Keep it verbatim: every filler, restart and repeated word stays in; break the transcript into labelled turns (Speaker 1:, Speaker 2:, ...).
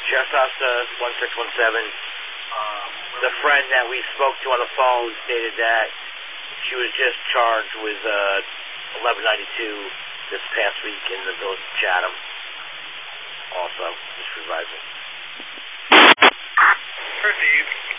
Speaker 1: Shasta one six one seven. The friend that we spoke to on the phone stated that she was just charged with uh, eleven ninety-two this past week in the village of Chatham. Also, just for advising.
Speaker 2: Received.